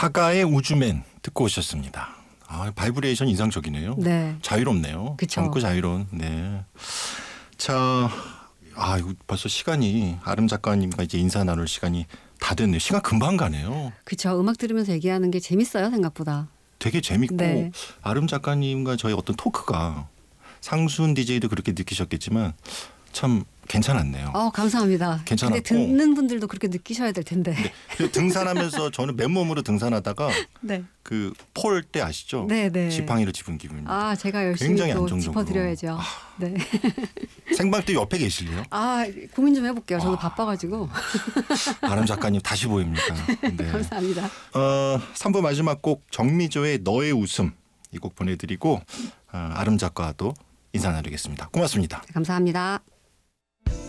하가의 우주맨 듣고 오셨습니다. 아, 바이브레이션 인상적이네요. 네. 자유롭네요. 그쵸. 젊고 자유로운. 네. 자, 이거 벌써 시간이 아름 작가님과 이제 인사 나눌 시간이 다 됐네요. 시간 금방 가네요. 그렇죠. 음악 들으면서 얘기하는 게 재밌어요, 생각보다. 되게 재밌고 네. 아름 작가님과 저희 어떤 토크가 상순 DJ도 그렇게 느끼셨겠지만 참 괜찮았네요. 감사합니다. 괜찮았고. 근데 듣는 분들도 그렇게 느끼셔야 될 텐데. 네. 등산하면서 저는 맨몸으로 등산하다가 네. 그 폴 때 아시죠? 네. 지팡이로 짚은 기분입니다. 제가 열심히 굉장히 또 안정적으로. 짚어드려야죠. 네. 생방 때 옆에 계실래요? 고민 좀 해볼게요. 저도 바빠가지고. 아름 작가님 다시 보입니다. 네. 감사합니다. 3부 마지막 곡 정미조의 너의 웃음 이 곡 보내드리고 아름 작가도 인사 나누겠습니다. 고맙습니다. 감사합니다.